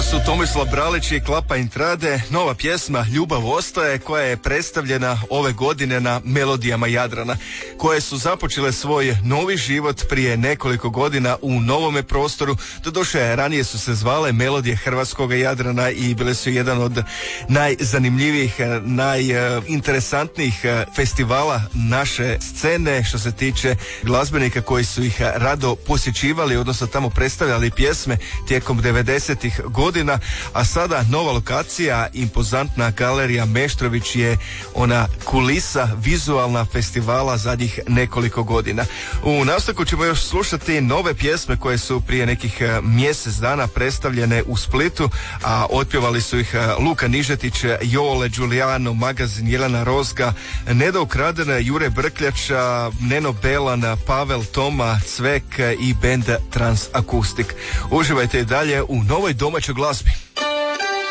su Tomislav Bralić i Klapa Intrade, nova pjesma Ljubav ostaje, koja je predstavljena ove godine na Melodijama Jadrana, koje su započele svoj novi život prije nekoliko godina u novome prostoru. Doduše, ranije su se zvale Melodije Hrvatskog Jadrana i bile su jedan od najzanimljivijih, najinteresantnijih festivala naše scene što se tiče glazbenika koji su ih rado posjećivali, odnosno tamo predstavljali pjesme tijekom 90-ih godina, a sada nova lokacija, impozantna galerija Meštrović je ona kulisa vizualna festivala zadnjih nekoliko godina. U nastavku ćemo još slušati nove pjesme koje su prije nekih mjesec dana predstavljene u Splitu, a otpjevali su ih Luka Nižetić, Jole, Giuliano, Magazin, Jelena Rozga, Neda Ukradena, Jure Brkljača, Neno Belan, Pavel Toma, Cvek i bend Trans Akustik. Uživajte i dalje u novoj domaćoj glazbi.